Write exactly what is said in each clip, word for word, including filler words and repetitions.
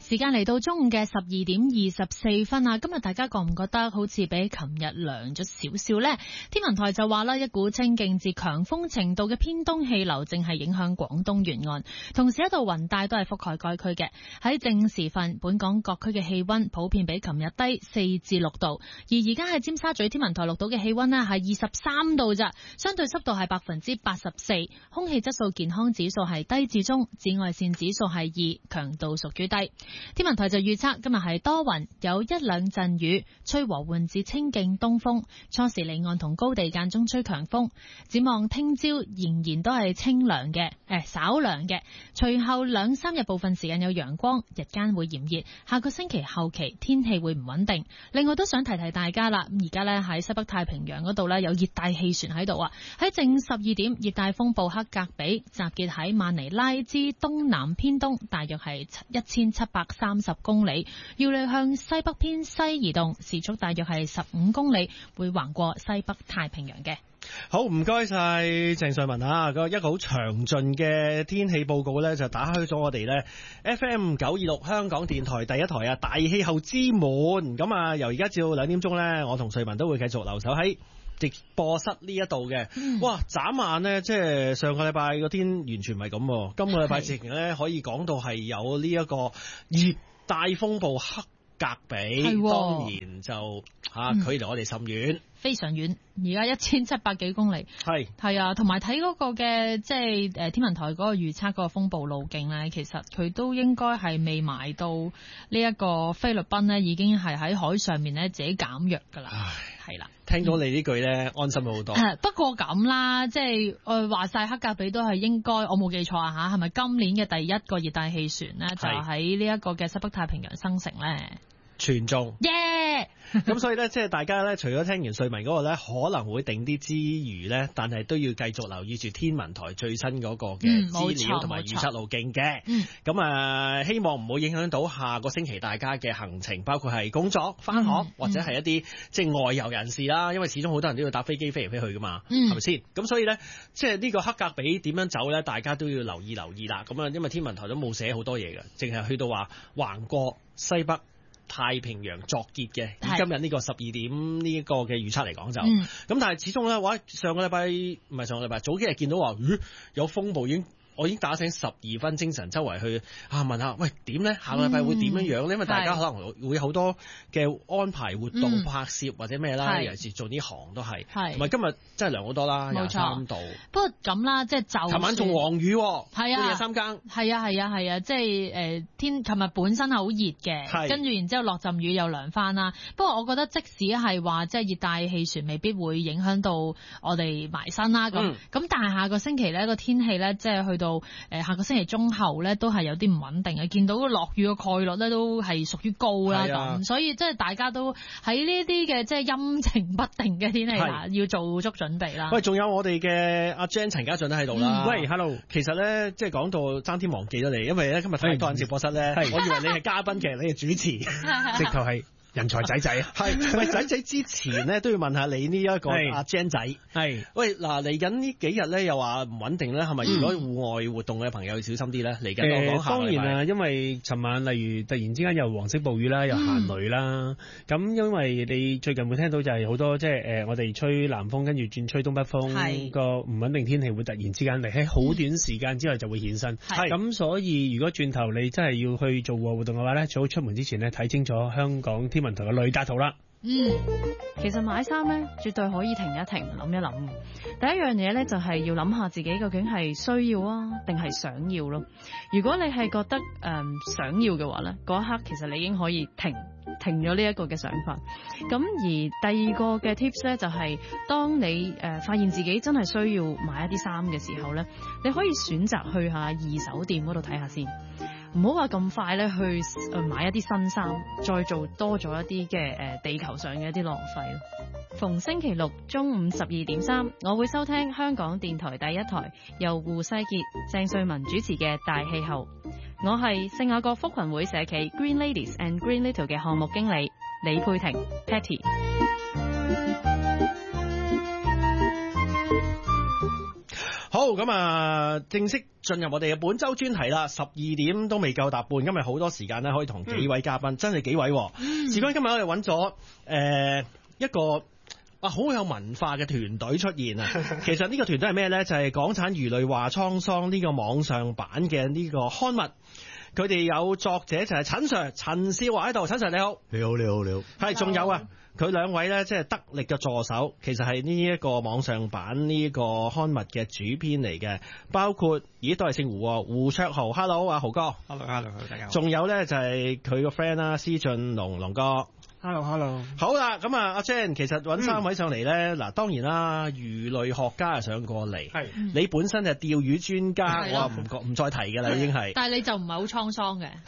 時間嚟到中午嘅十二點二十四分啊！今日大家覺唔覺得好似比琴日涼咗少少呢？天文台就話啦，一股清勁至強風程度嘅偏東氣流正係影響廣東沿岸，同時一道雲帶都係覆蓋該區嘅。喺正時分，本港各區嘅氣溫普遍比琴日低四至六度，而而家喺尖沙咀天文台錄到嘅氣溫呢係二十三度咋，相對濕度係百分之八十四，空氣質素健康指數係低至中，紫外線指數係二，強度屬於低。天文台就預測今日係多雲，有一兩陣雨，吹和緩至清勁東風，初時離岸同高地間中吹強風。展望聽朝仍然都係清涼嘅，誒稍涼嘅。隨後兩三日部分時間有陽光，日間會炎熱。下個星期後期天氣會唔穩定。另外都想提提大家啦，而家呢喺西北太平洋嗰度呢有熱帶氣旋喺度啊。喺正午十二點，熱帶風暴克格比集結喺馬尼拉之東南偏東，大約係一千七百三十公里，要你向西北偏西移動，時速大約係十五公里，會橫過西北太平洋嘅。 好，唔該晒鄭瑞文啊！一個好詳盡嘅天氣報告呢，就打開咗我哋呢 F M 九二六香港電台第一台啊大氣候之門。咁啊，由而家至到兩點鐘呢，我同瑞文都會繼續留守喺直播室呢一度嘅。嗯、哇，眨眼呢，即係上個禮拜個天完全唔係咁，今個禮拜直情呢，可以講到係有呢一個熱帶風暴克格比，當然就吓距離我哋甚遠。 非常遠，而家一千七百幾公里，係係啊，同埋睇嗰個嘅即係誒天文台嗰個預測嗰個風暴路徑咧，其實佢都應該係未埋到呢一個菲律賓咧，已經係喺海上面咧自己減弱噶啦，係啦。 聽到你呢句咧，嗯、安心咗好多。 不過咁啦，即係誒話晒克格比都係應該，我冇記錯啊吓，係咪今年嘅第一個熱帶氣旋咧，就喺呢一個嘅西北太平洋生成咧？ 全中耶！ 咁所以咧，即係大家咧，除咗聽完瑞文嗰個咧，可能會定啲之餘咧，但係都要繼續留意住天文台最新嗰個嘅資料同埋預測路徑嘅。咁、嗯、啊，希望唔好影響到下個星期大家嘅行程，包括係工作、翻學、嗯、或者係一啲即係外遊人士啦。因為始終好多人都要搭飛機飛嚟飛去噶嘛，係咪先？咁所以咧，即係呢個克格比點樣走咧，大家都要留意留意啦。咁啊，因為天文台都冇寫好多嘢嘅，淨係去到話橫過西北太平洋作結嘅，以今日呢個十二點呢個嘅預測嚟講就，咁、嗯、但係始終咧，哇！上個禮拜唔係上個禮拜，早幾日見到話，咦，有風暴已經。我已經打醒十二分精神，周圍去啊問下，喂點咧？下個禮拜會點樣樣咧？因為大家可能會好多嘅安排活動、嗯、拍攝或者咩啦，尤其是做呢行都係。係同埋今日真係涼好多啦，廿三度。 不過咁啦，即係就尋晚仲黃雨， 係啊， 半夜三更。 係啊係啊係啊，即係誒天，琴日本身係好熱嘅，跟住然之後落陣雨又涼翻啦。不過我覺得即使係話即係熱帶氣旋未必會影響到我哋埋身啦。咁咁、嗯、但係下個星期咧個天氣咧即係去到。到誒下個星期中後咧，都係有啲唔穩定嘅，見到落雨嘅概率咧都係屬於高啦咁、啊，所以即係大家都喺呢啲嘅即係陰晴不定嘅天氣下，要做足準備啦。喂， 仲有我哋嘅阿 Jan 陳家俊都喺度啦。 嗯、 喂 ，Hello， 其實咧即係講到爭啲忘記咗你，因為咧今日太多人直播室咧，我以為你係嘉賓，其實你係主持，直頭係。人才仔仔啊，係喂仔仔之前咧都要問下你呢一個阿 Jan 仔，係喂嗱嚟緊呢幾日咧又話唔穩定咧，係咪如果戶外活動嘅朋友要小心啲咧？嚟緊我講下。當然啊，因為尋晚例如突然之間有黃色暴雨啦，有行雷啦，咁、嗯、因為你最近會聽到就係好多即係誒我哋吹南風跟住轉吹東北風，個唔穩定天氣會突然之間嚟喺好短時間之內就會顯身，咁所以如果轉頭你真係要去做戶外活動嘅話咧，最好出門之前咧睇清楚香港天文台嘅雷達圖啦。 嗯，其實買衫咧，絕對可以停一停，諗一諗。第一樣嘢咧，就係要諗下自己究竟係需要啊，定係想要咯。如果你係覺得誒、呃、想要嘅話咧，嗰一刻其實你已經可以停停咗呢一個嘅想法。咁而第二個嘅 tips 咧，就係、是、當你誒、呃、發現自己真係需要買一啲衫嘅時候咧，你可以選擇去下二手店嗰度睇下先。唔好話咁快咧去誒買一啲新衫，再做多咗一啲嘅誒地球上嘅一啲浪費。逢星期六中午十二點三，我會收聽香港電台第一台由胡世傑、鄭瑞文主持嘅大氣候。我係聖雅各福群會社企 Green Ladies and Green Little 嘅項目經理李佩婷 Patty。 好， 咁啊，正式進入我哋嘅本周專題啦。十二點都未夠搭半，今日好多時間咧，可以同幾位嘉賓，嗯、真係幾位。嗯、事關今日我哋揾咗誒一個啊好有文化嘅團隊出現啊。其實呢個團隊係咩咧？就係、是、港產魚類話滄桑呢個網上版嘅呢個刊物。佢哋有作者就係陳 Sir 陳少華喺度，陳 Sir 你好， 你好你好你好， 係仲有啊，佢兩位咧即係得力嘅助手，其實係呢一個網上版呢個刊物嘅主編嚟嘅，包括咦都係姓胡，胡卓豪 ，Hello 啊豪哥 ，Hello Hello 大家好， 仲有咧就係佢個 friend 啦，施俊龍龍哥。 hello hello 好啦，咁啊阿 Jan 其實揾三位上嚟咧，嗱、嗯、當然啦，魚類學家上過嚟，係你本身就釣魚專家，我唔覺唔再提㗎啦，已經係。 但係你就唔係好滄桑嘅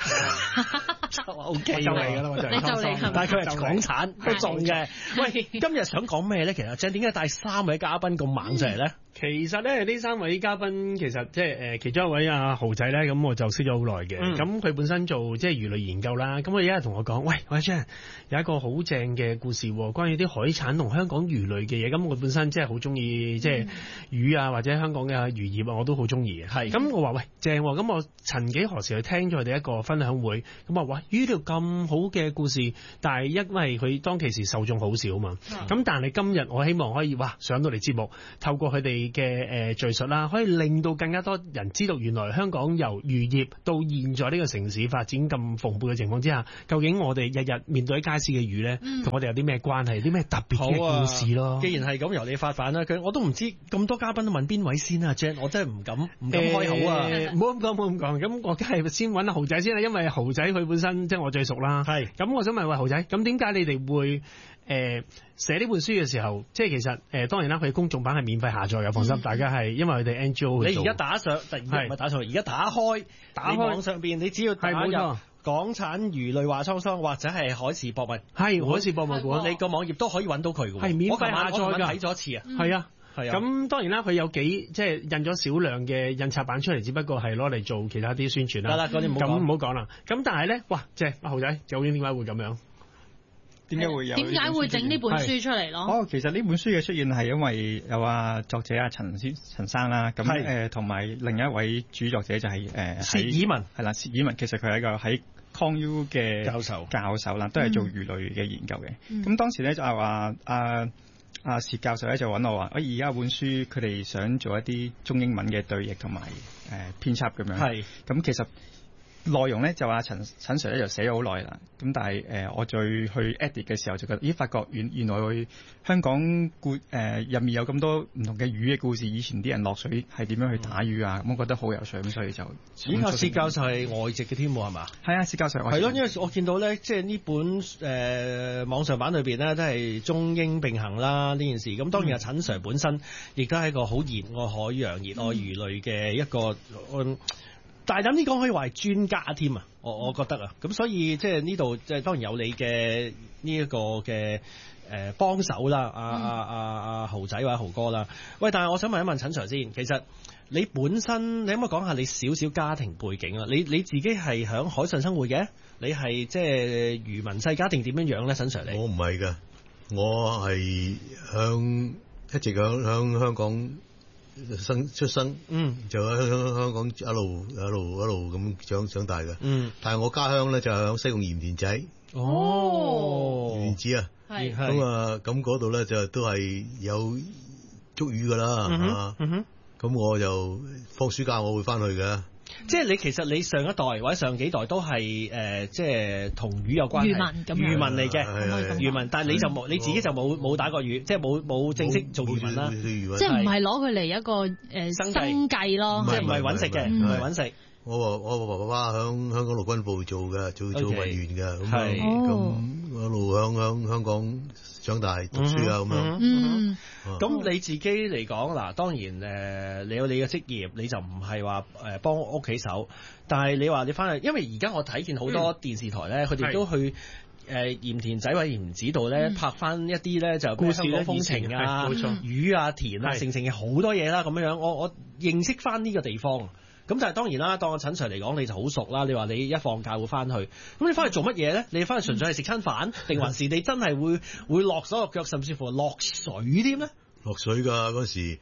，O K 就嚟㗎啦，我就你就嚟， 但係佢係港產，佢種嘅。喂，今日想講咩咧？其實 Jan 點解帶三位嘉賓咁猛上嚟咧？ 其實咧，呢三位嘉賓其實即係誒其中一位阿豪仔咧，咁我就識咗好耐嘅。咁佢、嗯、本身做即係魚類研究啦。咁佢一日同我講：喂，喂 Jan 有一個好正嘅故事，關於啲海產同香港魚類嘅嘢。咁我本身即係好中意即係魚啊，或者香港嘅漁業啊，我都好中意嘅。係。咁我話喂正喎，咁我曾幾何時去聽咗佢哋一個分享會，咁話哇呢條咁好嘅故事，但係因為佢當其時受眾好少啊嘛。咁、嗯、但係今日我希望可以哇上到嚟節目，透過佢哋嘅誒敘述啦，可以令到更加多人知道原來香港由漁業到現在呢個城市發展咁蓬勃嘅情況之下，究竟我哋日日面對街市嘅魚咧，同、嗯、我哋有啲咩關係，啲咩特別嘅故事咯、啊？ 既然係咁，由你發辦啦。佢我都唔知咁多嘉賓都問邊位先啊 Jan 我真係唔敢唔敢開口啊！ 唔好咁講，唔好咁講。咁我梗係先揾阿豪仔先啦，因為豪仔佢本身即係我最熟啦。係。咁我想問喂豪仔，咁點解你哋會？誒、呃、寫呢本書嘅時候，即係其實誒、呃、當然啦，佢公眾版係免費下載嘅，放心，嗯、大家係因為佢哋 N G O 去做。你而家打上，突然間唔係打上，而家打開，打開網上邊，你只要打入港產魚類話滄桑或者係海事博物，係海事博物館，你個網頁都可以揾到佢嘅，係免費下載㗎。睇咗一次啊，係、嗯、啊，係啊。咁當然啦，佢有幾即係印咗少量嘅印刷版出嚟，只不過係攞嚟做其他啲宣傳啦。得啦，嗰啲唔好講，咁唔好講啦。咁但係咧，哇，即係阿豪仔，究竟點解會咁樣？ 點解會有？點解會整呢本書出嚟咯？ 哦，其實呢本書嘅出現係因為有啊作者阿陳先陳生啦，咁誒同埋另一位主作者就係誒薛以文，係啦，薛以文其實佢係一個喺 ConU 嘅教授教授啦，都係做魚類嘅研究嘅。咁、嗯、當時咧就係話阿阿薛教授咧就揾我話，我而家本書佢哋想做一啲中英文嘅對譯同埋誒編輯咁樣。係咁其實。內容咧就話陳陳 Sir 咧就寫咗好耐啦，咁但係誒、呃、我再去 edit 嘅時候就覺得，咦發覺原原來香港故誒入面有咁多唔同嘅魚嘅故事，以前啲人落水係點樣去打魚啊，咁、嗯、我覺得好有趣，咁所以就咦阿薛教授係外籍嘅添喎係嘛？係啊，薛教授係咯，因為我見到咧即係呢本誒、呃、網上版裏邊咧都係中英並行啦呢件事，咁當然阿陳 Sir 本身亦都係一個好熱愛海洋、熱愛魚類嘅一個。嗯大膽啲講可以話係專家添啊！我我覺得啊，咁所以即係呢度即係當然有你嘅呢一個嘅誒幫手啦，阿阿阿阿豪仔或者豪哥啦。喂，但係我想問一問陳 Sir 先，其實你本身你可唔可以講下你少少家庭背景啊？你你自己係響海上生活嘅，你係即係漁民世家定點樣樣咧？陳 Sir 你？ 我唔係㗎，我係響一直響響香港。生出生，嗯，就喺香港一路一路一路咁長長大嘅，嗯，但係我家鄉咧就喺西貢鹽田仔，哦，鹽田子啊，係，咁啊，咁嗰度咧就都係有捉魚噶啦，嗯哼，嗯哼，咁我就放暑假我會翻去嘅。 即係你其實你上一代或者上幾代都係誒、呃，即係同魚有關係，漁民咁，漁民嚟嘅，漁民。但係你就冇，你自己就冇冇打過魚，即係冇冇正式做漁民啦。 即係唔係攞佢嚟一個誒、呃、生計咯，即係唔係揾食嘅，唔係揾食。 我我我爸爸喺香港陸軍部做嘅，做做文員嘅，咁啊咁一路響響香港長大讀書啊咁樣。 嗯，咁你自己嚟講嗱，當然誒，你有你嘅職業，你就唔係話誒幫屋企手，但係你話你翻去，因為而家我睇見好多電視台咧，佢哋都去誒鹽田仔或者鹽子度咧拍翻一啲咧就故事香港風情啊、魚啊、田啊、成成嘅好多嘢啦咁樣樣。我我認識翻呢個地方。咁但係當然啦，當我陳 Sir 嚟講，你就好熟啦。你話你一放假會翻去，咁你翻去做乜嘢咧？你翻去純粹係食餐飯，定還是你真係會會落手落腳，甚至乎落水添咧？ 落水㗎嗰時，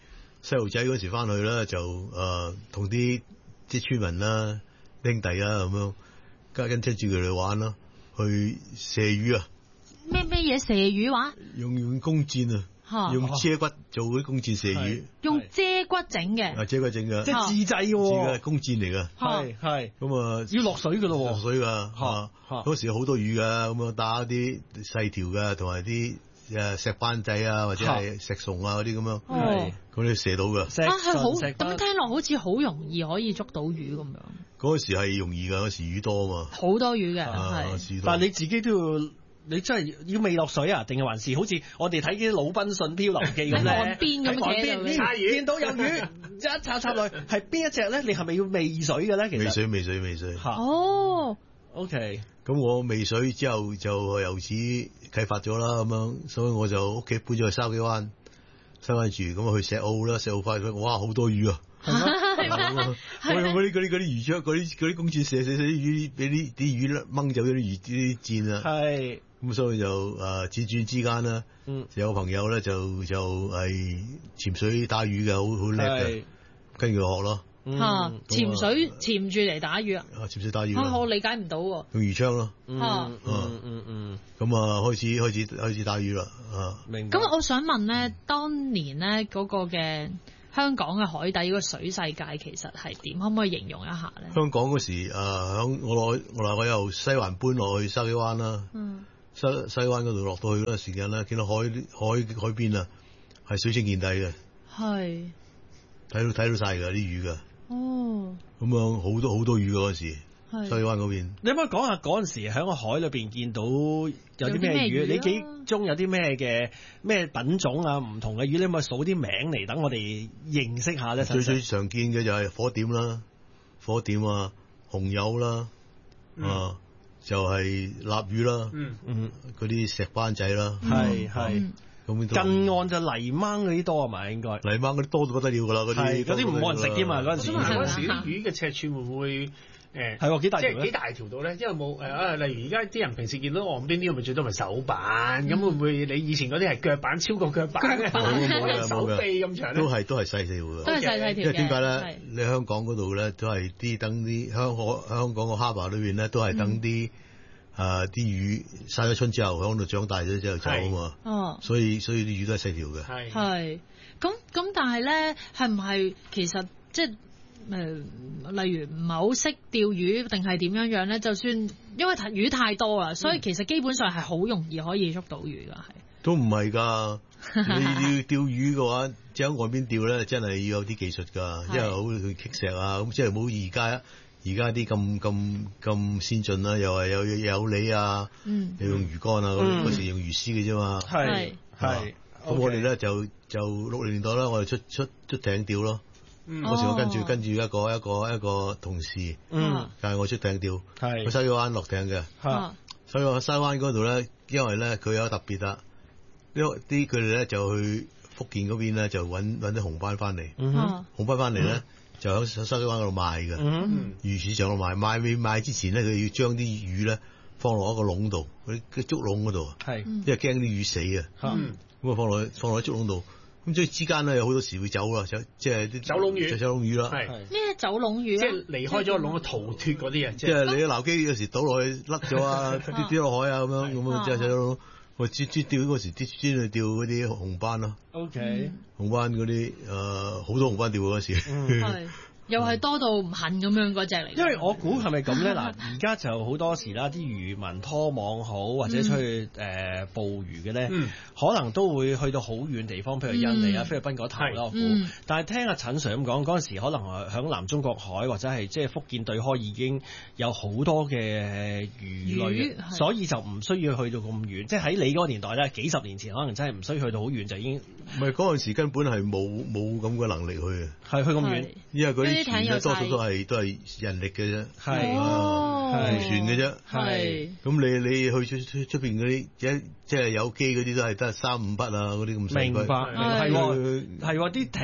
細路仔嗰時翻去咧就誒同啲即係村民啦、兄弟啦咁樣，跟跟跟住佢哋玩咯，去射魚啊！ 咩咩嘢射魚話？ 用用弓箭啊！用遮骨做嗰啲弓箭射魚， 用遮骨整嘅， 啊遮骨整嘅， 即係自製嘅， 自嘅弓箭嚟噶， 係係咁啊要落水噶咯， 落水噶，吓嗰時好多魚噶，咁樣打啲細條嘅，同埋啲誒石斑仔啊，或者係石蟲啊嗰啲咁樣，係咁你射到噶， 啊係好，咁樣聽落好似好容易可以捉到魚咁樣。 嗰時係容易噶，嗰時魚多啊嘛， 好多魚嘅，係， 但係你自己都要。你真係要未落水啊？定係還是好似我哋睇啲《魯賓遜漂流記》咁咧？ 喺岸邊咁嘅， 插魚見到有魚，一插插落去，係邊一隻咧？你係咪要未水嘅咧？其實未水未水未水。 哦 ，OK。 咁我未水之後就由此啟發咗啦，咁樣，所以我就屋企搬咗去筲箕灣，筲箕灣住，咁啊去石澳啦，石澳翻去，哇好多魚啊！我用嗰啲嗰啲嗰啲魚槍，嗰啲嗰啲弓箭射射射啲魚，俾啲啲魚掹走咗啲魚啲箭啊！係。咁所以就誒輾轉之間啦，嗯、有個朋友咧就就係潛水打魚嘅，好好叻嘅，跟住學咯。 嚇、嗯！潛水潛住嚟打魚啊！ 啊！潛水打魚啊！ 我理解唔到喎。 用魚槍咯。 嚇！ 嗯嗯嗯。 咁啊，開始開始開始打魚啦。啊！ 明白。咁我想問咧，當年咧嗰個嘅香港嘅海底嗰個水世界其實係點？可唔可以形容一下咧？ 香港嗰時誒，響、呃、我落我嗱我由西環搬落去筲箕灣啦。嗯。西西灣嗰度落到去嗰個時間咧，見到海海海邊啊，係水清見底嘅，係睇到睇到曬㗎啲魚㗎。哦，咁樣好多好多魚㗎嗰時，西灣嗰邊。 你可唔可以講下嗰陣時喺個海裏邊見到有啲咩魚？魚你記中有啲咩嘅咩品種啊？唔同嘅魚，你可唔可以數啲名嚟等我哋認識下咧？ 最最常見嘅就係火點啦，火點啊，紅油啦，嗯、啊。就係臘魚啦，嗯嗯，嗰啲石斑仔啦， 係係，咁近岸就泥鯭嗰啲多啊嘛，應該泥鯭嗰啲多到不得了㗎啦，嗰啲嗰啲唔冇人食添啊嗰陣時。 嗰陣時啲魚嘅尺寸會唔會誒係喎幾大條咧？ 即係幾大條到咧？因為冇誒啊，例如而家啲人平時見到岸邊呢個咪最多咪手板，咁會唔會你以前嗰啲係腳板超過腳板嘅？ 冇嘅手臂咁長咧？ 都係都係細條嘅， 都係細細條嘅。 因為點解咧？你香港嗰度咧都係啲等啲香港香港個 harbour 裏邊咧都係等啲。啊！啲魚曬咗春之後喺度長大咗之後走啊嘛，哦，所以所以啲魚都係細條嘅。 係係咁咁，但係咧係唔係其實即係誒、呃，例如唔係好識釣魚定係點樣樣咧？就算因為魚太多啦，所以其實基本上係好容易可以捉到魚㗎，係都唔係㗎。你要釣魚嘅話，即喺岸邊釣咧，真係要有啲技術㗎，因為好去棘石啊，咁即係冇而家。而家啲咁咁咁先進啦，又係有有鯉啊，嗯、又用魚竿啊，嗰、嗯、時用魚絲嘅啫嘛。係係。咁我哋咧就就六零年代啦，我哋出出出艇釣咯。嗰、嗯、時我跟住、哦、跟住一個一個一個同事，嗯，但係我出艇釣，係去西灣落艇嘅。嚇，所以我西灣嗰度咧，因為咧佢有特別啦，因為啲佢哋咧就去福建嗰邊咧就揾揾啲紅斑翻嚟，嗯、紅斑翻嚟咧。嗯就喺西灣嗰度賣嘅，嗯、魚市場度賣，賣未賣之前咧，佢要將啲魚咧放落一個籠度，嗰啲竹籠嗰度，係，因為驚啲魚死啊，咁啊、嗯、放落去放落喺竹籠度，咁所以之間咧有好多時會走啦，即係啲走籠魚， 就走籠魚啦， 係咩走籠魚？ 即係離開咗個籠嘅逃脫嗰啲啊， 即係你嘅撈機有時倒落去甩咗啊，跌跌落海啊咁樣，咁啊即係走籠。我專專釣嗰時，專專去釣嗰啲紅斑咯。O K，紅斑嗰啲誒好多紅斑釣嗰時。 係。又係多到唔恨咁樣嗰隻嚟。 因為我估係咪咁咧？嗱，而家就好多時啦，啲漁民拖網好或者出去誒、呃、捕魚嘅咧，嗯、可能都會去到好遠地方，譬如印尼啊、嗯、菲律賓嗰頭啦。我估，嗯、但係聽阿陳 Sir 咁講，嗰陣時可能喺南中國海或者係即係福建對開已經有好多嘅魚類，魚所以就唔需要去到咁遠。即係喺你嗰個年代咧，幾十年前可能真係唔需要去到好遠就已經。 唔係嗰陣時根本係冇冇咁嘅能力去嘅， 係去咁遠， 因為嗰啲船咧多數都係都係人力嘅啫，係啊，船嘅啫，係。咁你你去出出出邊嗰啲一即係有機嗰啲都係得三五筆啊，嗰啲咁細。 明白，係喎係喎，啲艇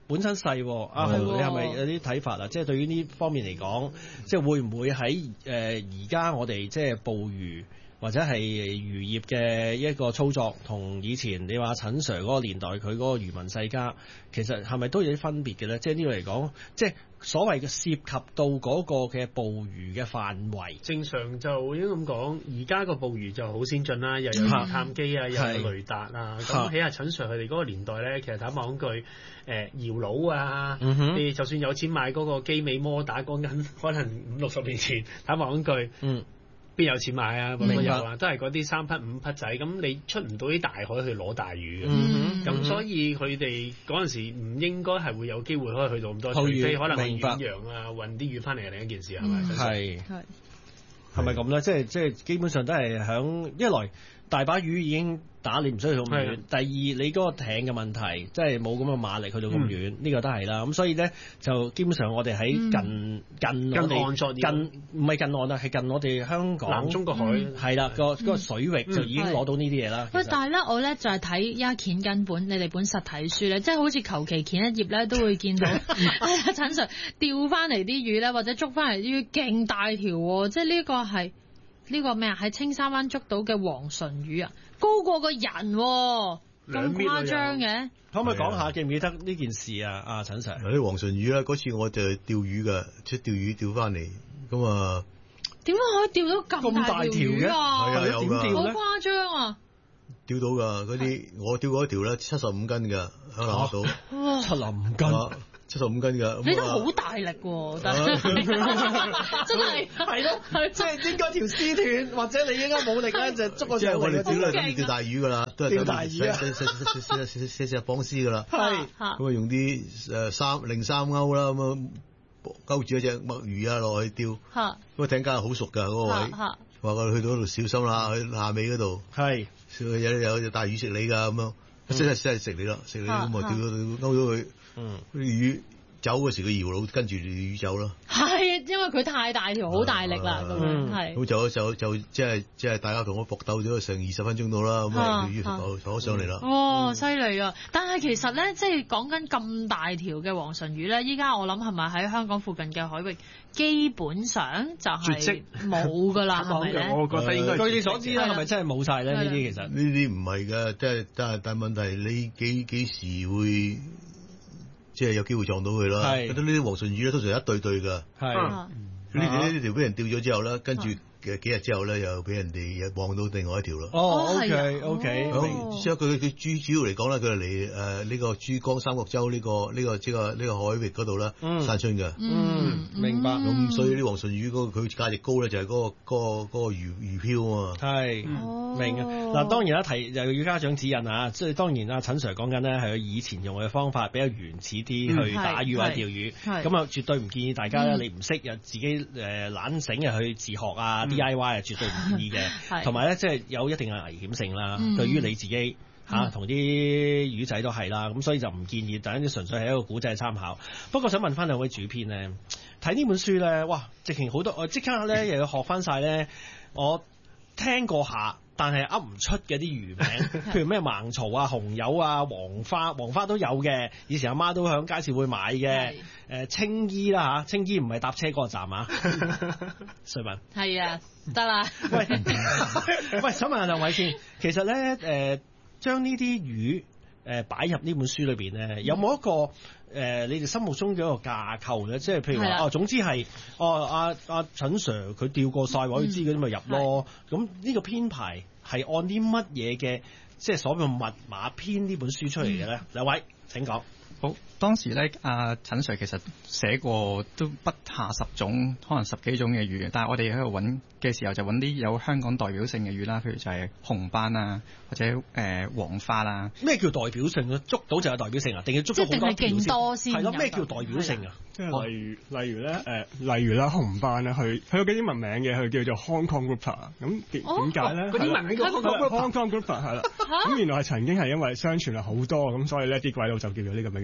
本身細，阿豪你係咪有啲睇法啊？即係對於呢方面嚟講，即係會唔會喺誒而家我哋即係捕魚或者係漁業嘅一個操作，同以前你話陳 Sir 嗰個年代佢嗰個漁民世家，其實係咪都有啲分別嘅咧？即係呢個嚟講，即係所謂嘅涉及到嗰個嘅捕魚嘅範圍。 正常就應該咁講，而家個捕魚就好先進啦，又有魚探機啊，又有雷達啊。咁喺阿陳 Sir 佢哋嗰個年代咧，其實坦白講句，誒搖佬啊，嗯、你就算有錢買嗰個機尾摩打，講緊可能五六十年前，坦白講句，嗯。邊有錢買啊？咁有啊，都係嗰啲三匹五匹仔，咁你出唔到啲大海去攞大魚嘅，咁、嗯嗯、所以佢哋嗰陣時唔應該係會有機會可以去到咁多，除非可能係遠洋啊，運啲魚翻嚟係另一件事係咪？ 係係係咪咁咧？即係即係基本上都係響一來大把魚已經打，你唔需要去咁遠。第二，你嗰個艇嘅問題，即係冇咁嘅馬力去到咁遠，呢、嗯、個都係啦。咁所以咧，就基本上我哋喺近、嗯、近我哋近唔係近岸啊，係近我哋香港南中國海係啦，個嗰個水域就已經攞到呢啲嘢啦。 喂、嗯，但係咧，我咧就係睇一鉛根本，你哋本實體書咧，即係好似求其鉛一頁咧，都會見到哎呀陳 Sir 釣翻嚟啲魚咧，或者捉翻嚟啲魚勁大條喎，即係呢個係。呢個咩啊？喺青山灣捉到嘅黃鱘魚啊，高過個人喎，咁誇張嘅。 可唔可以講下記唔記得呢件事啊？阿陳 Sir， 啲黃鱘魚啦，嗰次我就釣魚㗎，即係釣魚釣翻嚟，咁啊點解可以釣到咁大條魚啊？ 係啊，有㗎， 好誇張啊！ 釣到㗎，嗰啲我釣過一條咧，七十五斤㗎，喺南島， 七十五斤。 七十五斤㗎， 你都好大力喎，但係真係係咯，即係應該條絲斷，或者你應該冇力咧，就捉個上嚟。 我哋釣嚟釣大魚㗎啦，都係釣大魚啊， 寫寫寫寫寫寫寫綁絲㗎啦， 係咁啊用啲誒三零三鈎啦，咁啊勾住一隻墨魚啊落去釣，嗰個艇家好熟㗎嗰個位，話佢去到嗰度小心啦，去下尾嗰度係有有有大魚食你㗎咁樣，真係真係食你啦，食你咁啊釣到勾咗佢。嗯，啲魚走嗰時，個搖佬跟住魚走咯。 係，因為佢太大條，好大力啦，咁樣係。 咁就就就即係即係大家同我搏鬥咗成二十分鐘到啦，咁啊條魚就坐咗上嚟啦。 哦，犀利啊！但係其實咧，即係講緊咁大條嘅黃鱘魚咧，依家我諗係咪喺香港附近嘅海域，基本上就係冇㗎啦，係咪咧？ 我覺得應該據你所知啦，係咪真係冇晒咧？呢啲其實呢啲唔係㗎，即係但係但係問題你幾幾時會？即係有機會撞到佢啦。係，覺得呢啲黃鱘魚咧，通常一對對㗎。係，呢條呢條俾人釣咗之後咧，跟住嘅幾日之後咧，又俾人哋又望到另外一條咯。 哦 ，OK OK。 咁之後佢佢主主要嚟講咧，佢係嚟誒呢個珠江三角洲呢個呢個即係呢個海域嗰度咧，山村嘅。 嗯，明白。 咁所以啲黃鱘魚嗰個佢價值高咧，就係嗰個嗰個嗰個魚魚漂啊嘛。 係，明嘅。嗱，當然啦，提又要家長指引啊。即係當然啊，陳 Sir 講緊咧係佢以前用嘅方法比較原始啲去打魚或者釣魚。咁啊，絕對唔建議大家咧，你唔識又自己誒懶醒又去自學啊。D I Y 係絕對唔建議嘅，同埋咧即係有一定嘅危險性啦。嗯、對於你自己嚇同啲魚仔都係啦，咁所以就唔建議。但係啲純粹係一個古仔參考。不過想問翻兩位主編咧，睇呢本書咧，哇！直情好多，我即刻咧又要學翻晒咧，我聽過下。但係噏唔出嘅啲魚名，譬如咩盲曹啊、紅柚啊、黃花，黃花都有嘅。以前阿媽都響街市會買嘅。誒青衣啦嚇，青衣唔係搭車嗰個站啊。瑞文係啊，得啦。 喂喂，想問下兩位先，其實咧誒，將呢啲魚誒擺入呢本書裏邊咧，有冇一個誒、呃、你哋心目中嘅一個架構咧？即係譬如話哦，總之係哦阿阿陳 Sir 佢釣過晒，話佢知嗰啲咪入咯。咁呢個編排係按啲乜嘢嘅，即係所謂密碼編呢本書出嚟嘅咧？兩、嗯、位請講。 好，當時咧，阿陳 Sir 其實寫過都不下十種，可能十幾種嘅魚嘅。但係我哋喺度揾嘅時候，就揾啲有香港代表性嘅魚啦，譬如就係紅斑啊，或者誒、呃、黃花啦。 咩叫代表性啊？捉到就有代表性啊？定係捉到好多條多先？ 係咯，咩叫代表性啊？ 即係例如，例如咧，誒、呃，例如啦，紅斑咧，佢佢有幾啲文名嘅，佢叫做 Hong Kong Grouper。咁點點解咧？ 嗰啲文名叫 Hong Kong Grouper 係啦。咁原來係曾經係因為相傳係好多，咁所以呢啲鬼佬就叫做呢個名叫 Hong Kong Grouper。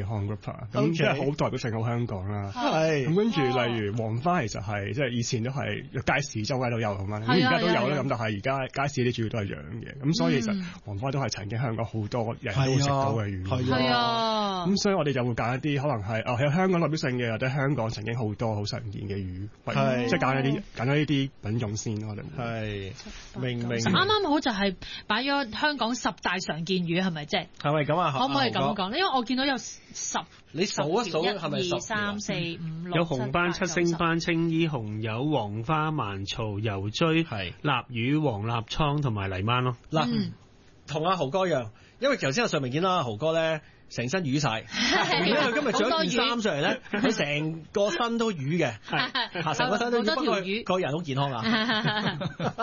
grouper， 咁即係好代表性好香港啦。係咁跟住，例如黃花其實係即係以前都係街市周街都有咁樣，咁而家都有啦。咁但係而家街市啲主要都係養嘅，咁所以其實黃花都係曾經香港好多人都會食到嘅魚。 係啊， 咁所以我哋就會揀一啲可能係啊喺香港代表性嘅，或者香港曾經好多好常見嘅魚，即係揀一啲揀咗呢啲品種先。我哋係明明啱啱好就係擺咗香港十大常見魚係咪啫？ 係咪咁啊？ 可唔可以咁講咧？因為我見到有十， 你數一數係咪十？ 二三四五六有紅斑、七星斑、青衣紅柚、黃花、蠻曹、油錐、係臘魚、黃立倉同埋泥鰻咯。 嗱，同阿豪哥一樣，因為頭先我上面見到阿豪哥咧成身魚晒，因為佢今日着一件衫上嚟咧，佢成個身都魚嘅，係成個身都魚，不過個人好健康啊。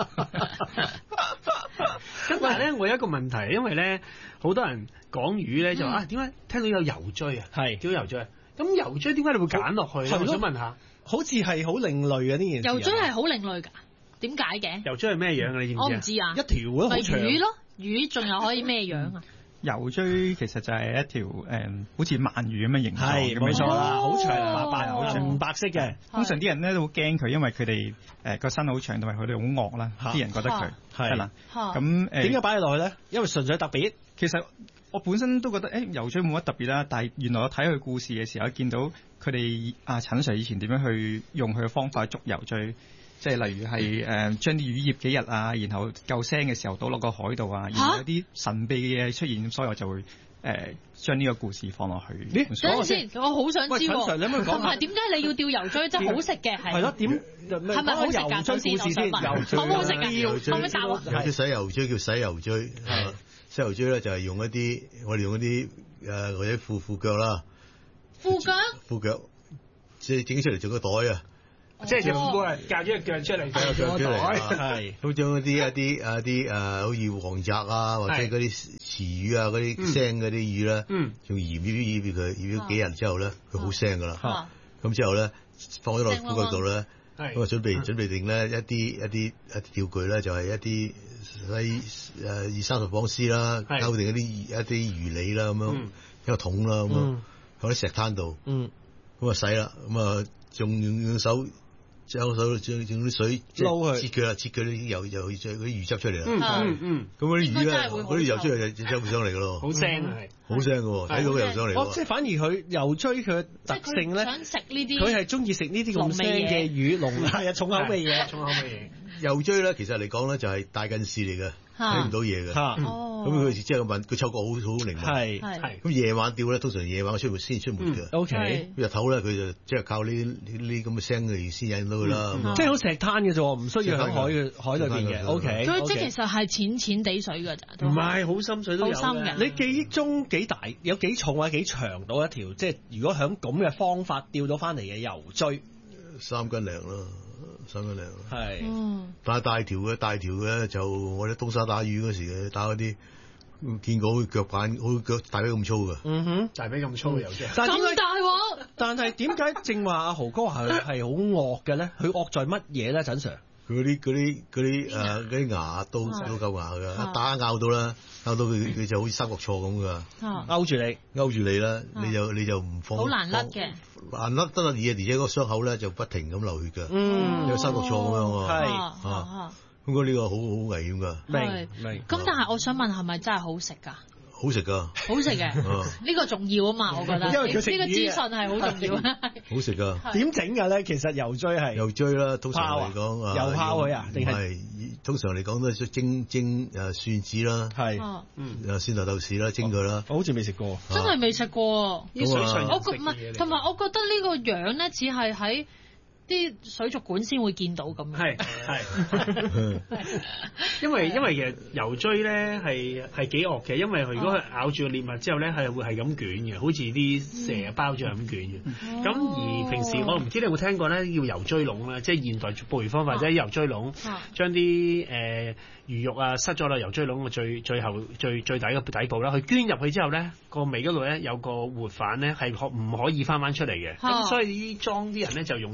咁但係咧，我有一個問題，因為咧好多人講魚咧就話啊，點解聽到有油錐啊？係叫油錐，咁油錐點解你會揀落去？我想問下， 好似係好另類嘅呢件事。 油錐係好另類㗎，點解嘅？ 油錐係咩樣啊？你知唔知啊？ 我唔知啊， 一條咯，好長。 魚咯，魚仲有可以咩樣啊？ 油錐其實就係一條誒、嗯，好似鰻魚咁嘅形狀， 係冇錯啦，好長白白，好長紅白色嘅。 通常啲人咧都好驚佢，因為佢哋誒個身好長，同埋佢哋好惡啦，啲人覺得佢係啦。咁誒點解擺落去咧？因為純粹特別。 其實我本身都覺得誒油錐冇乜特別啦，但係原來我睇佢故事嘅時候，見到佢哋阿陳 Sir 以前點樣去用佢嘅方法捉油錐。即係例如係誒將啲魚醃幾日啊，然後夠腥嘅時候倒落個海度啊，然後有啲神秘嘅嘢出現，所以我就會誒將呢個故事放落去。 等陣先，我好想知喎。 你可唔可以講下？ 同埋點解你要釣油錐？真係好食嘅係。 係咯，點係咪好食㗎？首先我想問，好唔好食㗎？可唔可以答我？ 有啲洗油錐叫洗油錐，洗油錐咧就係用一啲我哋用一啲誒或者褲褲腳啦。 褲腳？ 褲腳，即係整出嚟做個袋啊！ 即係條褲啊，夾咗隻腳出嚟，夾腳出嚟， 係咁將一啲一啲一啲誒，好似黃鰭啊，或者嗰啲池魚啊，嗰啲腥嗰啲魚咧，用鹽醃醃醃佢，醃咗幾日之後咧，佢好腥噶啦。咁之後咧，放咗落褲腳度咧，咁啊準備準備定咧一啲一啲一啲釣具咧，就係一啲西誒二三十磅絲啦，勾定一啲一啲魚脷啦，咁樣一個桶啦，咁樣喺啲石灘度，咁啊洗啦，咁啊仲用用手。將手將用啲水撈佢，切佢啦，切佢啲油油嗰啲魚汁出嚟啦。 嗯嗯， 咁嗰啲魚咧，嗰啲油出嚟就就上嚟噶咯。 好腥係， 好腥噶，睇到佢油上嚟。 哦，即係反而佢油錐佢嘅特性咧， 想食呢啲， 佢係中意食呢啲咁腥嘅魚，濃係啊，重口味嘢， 重口味嘢。 油錐咧，其實嚟講咧就係大近視嚟嘅，睇唔到嘢嘅。咁佢即係個問，佢嗅覺好好靈敏。 係係。咁夜晚釣咧，通常夜晚出門先出門嘅。 O K。 日頭咧，佢就即係靠呢呢啲咁嘅聲嚟先引到佢啦。 即係好石灘嘅啫，唔需要喺海嘅海裏邊嘅。O K。 佢即係其實係淺淺地水㗎咋。 唔係，好深水都有。 好深嘅。 你記憶中幾大？有幾重或者幾長到一條？即係如果響咁嘅方法釣到翻嚟嘅油錐， 三斤零啦。三斤零， 係， 但係大條嘅大條嘅就我哋東沙打魚嗰時嘅打嗰啲，見過好腳板好腳大髀咁粗嘅， 嗯哼， 大髀咁粗嘅油錐， 咁大鑊！ 但係點解正話阿豪哥話佢係好惡嘅咧？佢惡在乜嘢咧？陳 Sir， 佢嗰啲嗰啲嗰啲誒嗰啲牙都都夠牙㗎，一打咬到啦，咬到佢佢就好似三角錯咁㗎， 勾住你， 勾住你啦，你就你就唔放， 好難甩嘅。 難甩得啦，而而且嗰個傷口咧就不停咁流血嘅，嗯，有三角錯咁樣喎， 係啊，咁嗰呢個好好危險㗎， 明明。咁但係我想問係咪真係好食㗎？ 好食㗎， 好食嘅，呢個重要啊嘛，我覺得，因為佢食呢個資訊係好重要啊。 好食㗎， 點整㗎咧？其實油錐係油錐啦，通常嚟講， 油泡佢啊，定係通常嚟講都係蒸蒸誒蒜子啦， 係， 嗯，蒜頭豆豉啦，蒸佢啦。 我好似未食過， 真係未食過。 啲水上我唔係，同埋我覺得呢個樣咧，似係喺啲水族館先會見到咁樣。 係係，因為因為其實油錐咧係係幾惡嘅，因為佢如果佢咬住個獵物之後咧，係會係咁捲嘅，好似啲蛇包住咁捲嘅。咁、嗯、而平時我唔知你有冇聽過咧，叫油錐籠啦，即係現代捕魚方法，即係油錐籠，將啲誒魚肉啊塞咗落油錐籠嘅最最後最最底嘅底部啦，佢捐入去之後咧，個尾嗰度咧有個活瓣咧係可唔可以翻翻出嚟嘅？咁、嗯、所以啲裝啲人咧就用油錐籠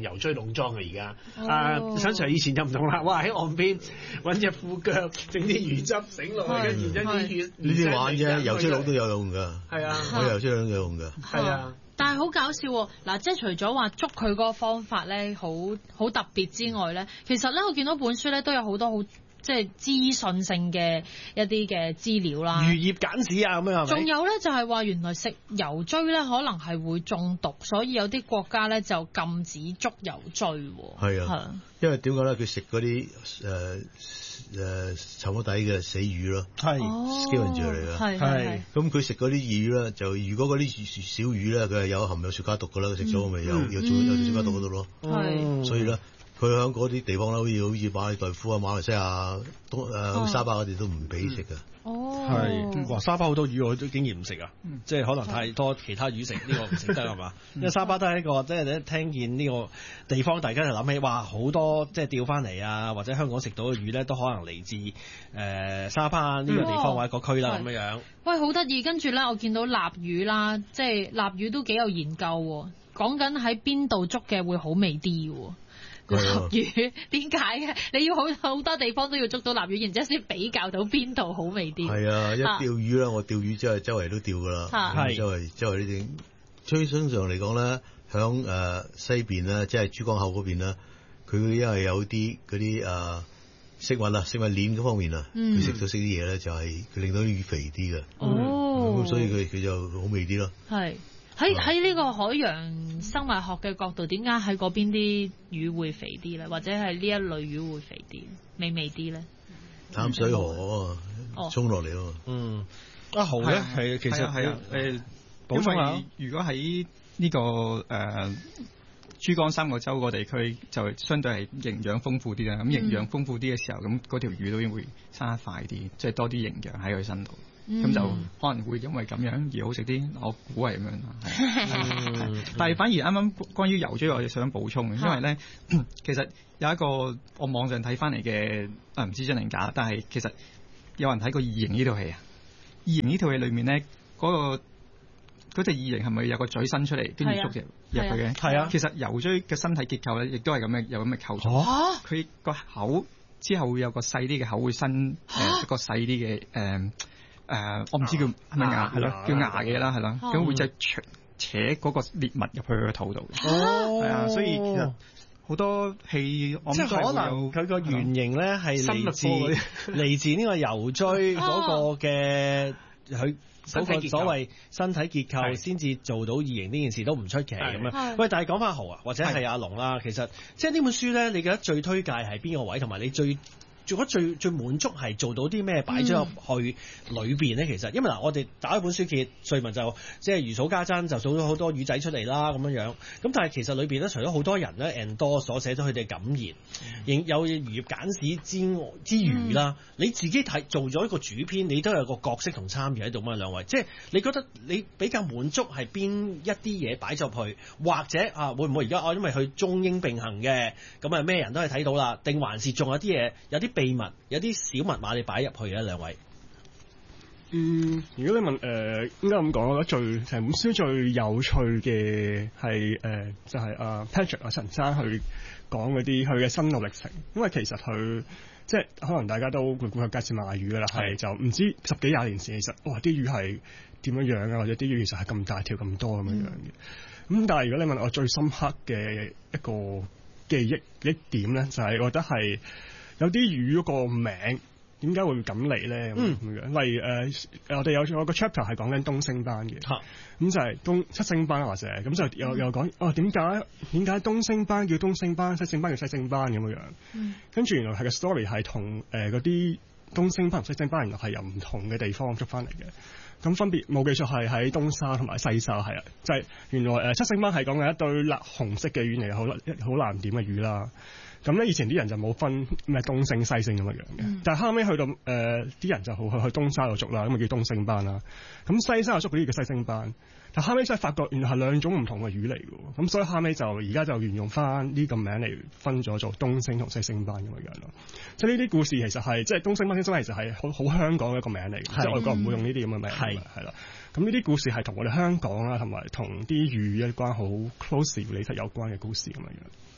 泳裝嘅而家。啊，想上以前就唔同啦，哇喺岸邊揾隻褲腳整啲魚汁整落去，跟住將啲魚呢啲玩啫，游水佬都有用㗎。係啊，我游水佬都有用㗎。 係啊。 但係好搞笑喎！嗱，即係除咗話捉佢嗰個方法咧，好好特別之外咧，其實咧我見到本書咧都有好多好即係資訊性嘅一啲嘅資料啦， 漁業簡史啊咁樣係咪？ 仲有咧就係話原來食油錐咧可能係會中毒，所以有啲國家咧就禁止捉油錐。 係啊，因為點解咧？佢食嗰啲誒誒沉咗底嘅死魚咯，係 scavenger 嚟㗎，係咁佢食嗰啲魚咧，就如果嗰啲小魚咧，佢係有含有雪茄毒㗎啦，佢食咗咪有有做有雪茄毒嗰度咯，係，所以咧。佢喺嗰啲地方咧，好似好似馬爾代夫啊、馬來西亞、東誒沙巴嗰啲都唔俾食㗎。 哦，係，哇！沙巴好多魚我都竟然唔食啊，嗯、即係可能太多其他魚食，呢、呢個唔食得係嘛？因為沙巴都係一個即係你一聽見呢個地方，大家就諗起哇，好多即係釣翻嚟啊，或者香港食到嘅魚咧，都可能嚟自誒、呃、沙巴呢個地方或者個區啦咁樣樣。喂，好得意！跟住咧，我見到臘魚啦，即係臘魚都幾有研究喎，講緊喺邊度捉嘅會好味啲喎。臘魚點解嘅？你要好好多地方都要捉到臘魚，然之後先比較到邊度好味啲。係啊，一釣魚啦，我釣魚之後周圍都釣噶啦，係周圍周圍呢啲。最通常嚟講咧，響誒西邊咧，即係珠江口嗰邊咧，佢因為有啲嗰啲誒食物啊、食物鏈嗰方面啊，佢食到食啲嘢咧，就係佢令到啲魚肥啲嘅。哦，咁所以佢佢就好味啲咯。係。喺喺呢個海洋生物學嘅角度，點解喺嗰邊啲魚會肥啲咧？或者係呢一類魚會肥啲、美味啲咧？淡水河沖落嚟喎。嗯，阿蠔咧係其實係誒補充下，如果喺呢、這個誒、呃、珠江三角洲個地區，就相對係營養豐富啲啦。咁營養豐富啲嘅時候，咁嗰條魚都會生得快啲，即係多啲營養喺佢身度。咁、嗯、就可能會因為咁樣而好食啲，我估係咁樣啦。嗯、但係反而啱啱關於油錐，我哋想補充嘅，因為咧其實有一個我網上睇翻嚟嘅，啊唔知真定假，但係其實有人睇過異形呢套戲啊。異形呢套戲裏面咧，嗰、那個嗰隻異形係咪有個嘴伸出嚟，跟住捉入入去嘅？係啊。其實油錐嘅身體結構咧，亦都係咁嘅，有咁嘅構造。佢個口之後會有個細啲嘅口會伸，誒、呃、一個細啲嘅誒。呃誒、呃，我唔知叫係咪牙係咯，叫牙嘅啦，係啦，咁、哦、會就扯扯嗰個獵物入去佢個肚度。哦，係啊，所以其實好多戲，我即係可能佢個原型咧係嚟自嚟自呢個油錐嗰個嘅佢嗰個所謂身體結構，先至做到異形呢件事都唔出奇咁樣。喂，但係講翻蠔啊，或者係阿龍啦，其實即係呢本書咧，你覺得最推介係邊個位，同埋你最？做得最最滿足係做到啲咩擺咗入去裏邊咧？其實因為嗱，我哋打開本書揭，瑞文就即係如數家珍，就數咗好多魚仔出嚟啦咁樣樣。咁但係其實裏邊咧，除咗好多人咧 endorse 所寫咗佢哋嘅感言，亦有漁業簡史之之餘啦，嗯、你自己睇做咗一個主編，你都有個角色同參與喺度嘛？兩位，即係你覺得你比較滿足係邊一啲嘢擺咗入去，或者啊會唔會而家我因為佢中英並行嘅，咁啊咩人都係睇到啦，定還是仲有啲嘢有啲秘密有啲小密碼你擺入去啊？兩位，嗯，如果你問誒、呃，應該咁講，我覺得最成本書最有趣嘅係誒，就係、是、阿、呃、Patrick 阿陳生去講嗰啲佢嘅心路歷程，因為其實佢即係可能大家都會估佢介紹賣魚噶啦，係就唔知十幾廿年前其實哇啲魚係點樣樣啊，或者啲魚其實係咁大條咁多咁樣樣嘅。咁、嗯、但係如果你問我最深刻嘅一個記憶一點咧，就係、是、我覺得係。有啲魚嗰個名點解會咁嚟咧？咁樣、嗯，例如誒、呃，我哋有有個 chapter 係講緊東星斑嘅，咁、嗯、就係、是、東七星斑或者咁就又又講哦點解點解東星斑叫東星斑，西星斑叫西星斑咁樣樣？跟、嗯、住原來係個 story 係同誒嗰啲東星斑同西星斑原來係由唔同嘅地方捉翻嚟嘅。咁分別冇記錯係喺東沙同埋西沙係啊，就係、是、原來誒、呃、七星斑係講緊一對辣紅色嘅魚嚟，好好難點嘅魚啦。咁咧以前啲人就冇分咩東星西星咁樣樣嘅、嗯，但係後尾去到誒啲、呃、人就好去去東沙度捉啦，咁咪叫東星斑啦。咁西沙度捉嗰啲叫西星斑，但後尾真係發覺原來係兩種唔同嘅魚嚟嘅，咁所以後尾就而家就沿用翻呢個名嚟分咗做東星同西星斑咁樣樣咯。即係呢啲故事其實係即係東星斑、西星斑其實係好好香港嘅一個名嚟嘅，即係外國唔會用呢啲咁嘅名係係啦。咁呢啲故事係同我哋香港啦，同埋同啲魚一關好 close related 有關嘅故事咁樣樣。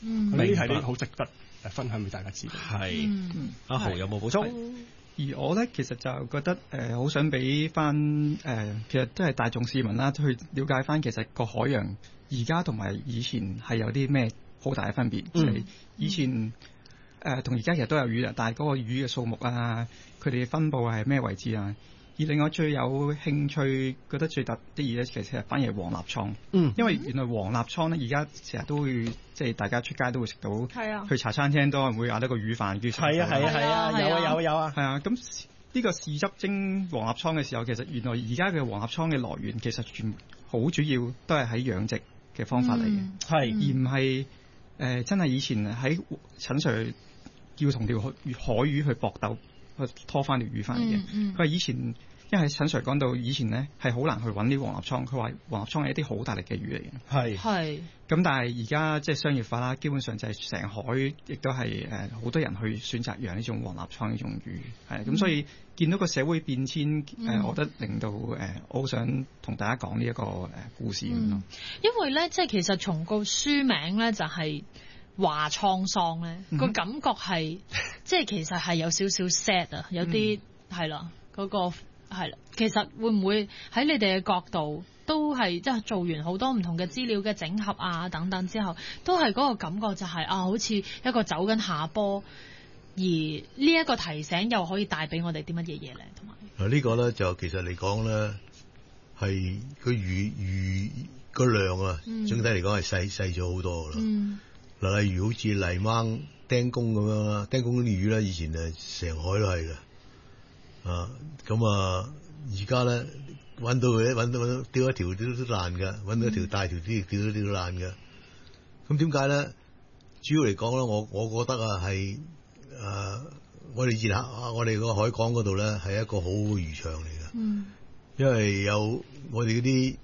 呢啲係啲好值得誒分享俾大家知道。 係，阿豪有冇補充？ 而我咧其實就覺得誒好、呃、想俾翻誒，其實都係大眾市民啦，去了解翻其實個海洋而家同埋以前係有啲咩好大嘅分別。嗯就是、以前誒同而家其實都有魚啊，但係嗰個魚嘅數目啊，佢哋嘅分佈係咩位置啊？而另外最有興趣覺得最特啲嘢咧，其實係反而係黃立倉。嗯，因為原來黃立倉咧，而家成日都會即係大家出街都會食到。係啊，去茶餐廳都會嗌得個魚飯叫。係啊係啊係啊，有啊有啊有啊。 係啊，咁呢個豉汁蒸黃立倉嘅時候，其實原來而家嘅黃立倉嘅來源其實全好主要都係喺養殖嘅方法嚟嘅，係、嗯、而唔係誒真係以前喺陳 Sir 要同條海魚去搏鬥。拖翻條魚翻嚟嘅，佢、嗯、話、嗯、以前，因為陳 Sir 講到以前咧係好難去揾啲黃立倉，佢話黃立倉係一啲好大力嘅魚嚟嘅，係係。咁但係而家即係商業化啦，基本上就係成海亦都係誒好多人去選擇養呢種黃立倉呢種魚，係咁、嗯、所以見到個社會變遷，誒、嗯呃，我覺得令到誒、呃，我好想同大家講呢一個誒故事咁咯、嗯。 因為咧，即係其實從個書名咧就係、是。話滄桑咧，個、嗯、感覺係即係其實係有少少 sad 啊，有啲係啦，嗰、嗯嗰個係啦。其實會唔會喺你哋嘅角度都係即係做完好多唔同嘅資料嘅整合啊等等之後，都係嗰個感覺就係、是、啊，好似一個走緊下坡，而呢一個提醒又可以帶俾我哋啲乜嘢嘢咧？同埋嗱呢個咧就其實嚟講咧係佢魚魚個量啊，嗯、整體嚟講係細細咗好多噶啦。嗯嗱，例如好似泥鯭、釘公咁樣啦，釘公啲魚咧，以前誒成海都係嘅，啊，咁啊，而家咧揾到佢，揾到揾到釣一條都都爛嘅，揾到一條大條啲，釣到釣到爛嘅。咁點解咧？主要嚟講咧，我我覺得啊，係誒，我哋以前我哋個海港嗰度咧，係一個好好嘅漁場嚟嘅，嗯，因為有我哋嗰啲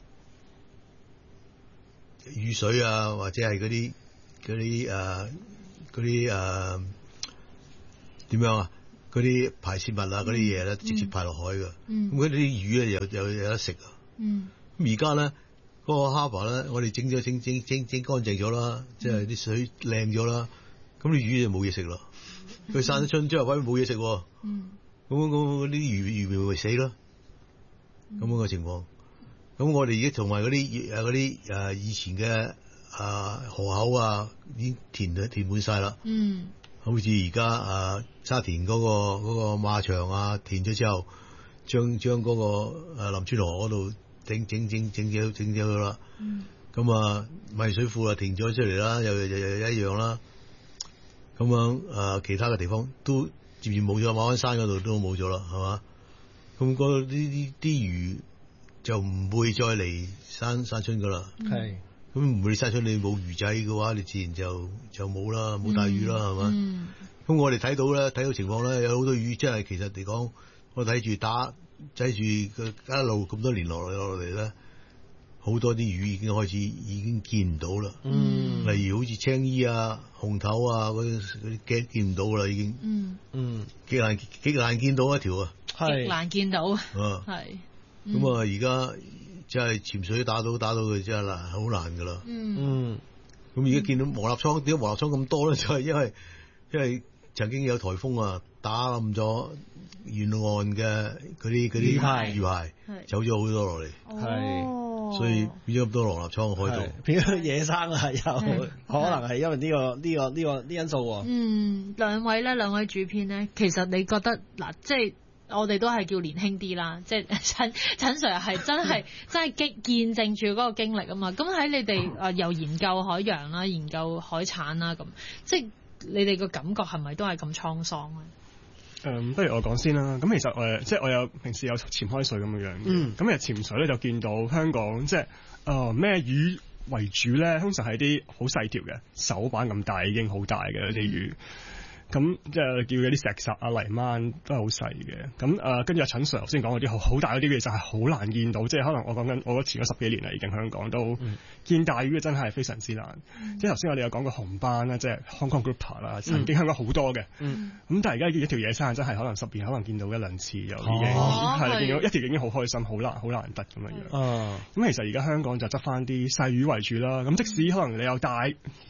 雨水啊，或者係嗰啲。嗰啲誒嗰啲誒點樣啊？嗰啲排泄物啊，嗰啲嘢咧直接排落海㗎。咁嗰啲魚咧有有有得食啊。咁而家咧嗰個 harbour 咧，我哋整咗整整整整乾淨咗啦，即係啲水靚咗啦。咁啲魚就冇嘢食咯。佢散咗春之後，喂冇嘢食。咁咁嗰啲魚魚咪會死咯。咁樣嘅情況。咁我哋而家同埋嗰啲誒嗰啲誒以前嘅。啊河口啊已經填咗填滿晒啦，嗯，好似而家啊沙田嗰、嗰個嗰、嗰個馬場啊填咗之後，將將嗰個誒林村河嗰度整整整整咗整咗佢啦，嗯，咁啊米水庫啊填咗出嚟啦，又又又一樣啦，咁樣啊其他嘅地方都漸漸冇咗，馬鞍山嗰度都冇咗啦，係嘛？咁嗰啲啲啲魚就唔會再嚟山山村噶啦，係、嗯。咁唔會生出你冇魚仔嘅話，你自然就就冇啦，冇大魚啦，係嘛？咁、嗯嗯、我哋睇到咧，睇到情況咧，有好多魚，即係其實嚟講，我睇住打睇住個一路咁多年落嚟落嚟咧，好多啲魚已經開始已經見唔到啦。嗯，例如好似青衣啊、紅頭啊嗰啲嗰啲見見唔到啦，已經。嗯嗯，極難極難見到一條啊， 極難見到。啊，係。 咁啊，而家。即係潛水打到打到佢真係難，好難噶啦。嗯，咁而家見到黃立倉，點解黃立倉咁多咧？就係因為因為曾經有颱風啊，打冧咗沿岸嘅嗰啲嗰啲魚排，走咗好多落嚟，係，所以變咗咁多黃立倉喺度， 變咗野生啦，又可能係因為呢個呢個呢個呢因素。 嗯，兩位咧，兩位主編咧，其實你覺得嗱，即係。我哋都係叫年輕啲啦，即係陳陳 Sir 係真係真係見見證住嗰個經歷啊嘛。咁喺你哋誒又研究海洋啦，研究海產啦，咁即係你哋個感覺係咪都係咁滄桑咧？誒、 嗯，不如我講先啦。咁其實誒，即係我有平時有潛開水咁樣樣嘅。嗯。咁其實潛水咧就見到香港即係誒咩魚為主咧，通常係啲好細條嘅，手板咁大已經好大嘅啲魚。咁即係叫嗰啲石璽啊、泥鯭都係好細嘅。咁誒，跟住阿陳 Sir 頭先講嗰啲好好大嗰啲，其實係好難見到。即係可能我講緊，我覺得前咗十幾年啦，已經香港都、嗯、見大魚嘅真係非常之難。嗯、即係頭先我哋有講過紅斑啦，即係 Hong Kong Grouper 啦，曾經香港好多嘅。咁、嗯、但係而家見一條野生真係可能十年可能見到一兩次，又已經係見到一條已經好開心，好難好難得咁樣樣。咁其實而家香港就執翻啲細魚為主啦。咁即使可能你有大大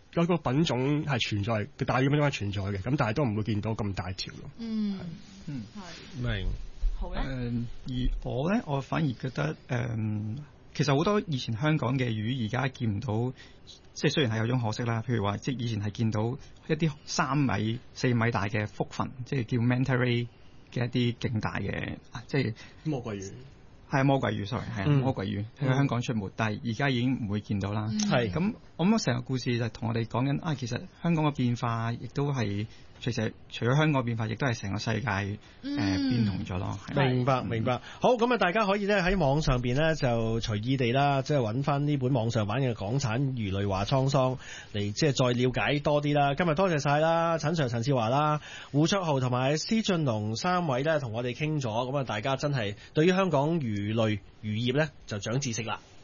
嗰個品種係存在，嘅大魚品種係存在嘅，咁但係都唔會見到咁大條咯。 嗯嗯係明好咧。誒、 呃、而我咧，我反而覺得誒、呃，其實好多以前香港嘅魚而家見唔到，即係雖然係有種可惜啦。譬如話，即係以前係見到一啲三米、四米大嘅福鱒，即係叫 manta ray 嘅一啲勁大嘅，即係魔鬼魚。 係魔鬼魚 sorry 係啊，魔鬼魚喺香港出沒，但係而家已經唔會見到啦。係咁，我諗成個故事就同我哋講緊啊，其實香港嘅變化亦都係。其實除咗香港變化，亦都係成個世界誒、嗯呃、變同咗咯。 明白明白。好，咁啊，大家可以咧喺網上邊咧就隨意地啦，即係揾翻呢本網上版嘅港產魚類話滄桑嚟，即係再了解多啲啦。今日多謝晒啦，陳 Sir 陳志華啦、胡卓豪同埋施俊龍三位咧同我哋傾咗，咁啊大家真係對於香港魚類漁業咧就長知識啦。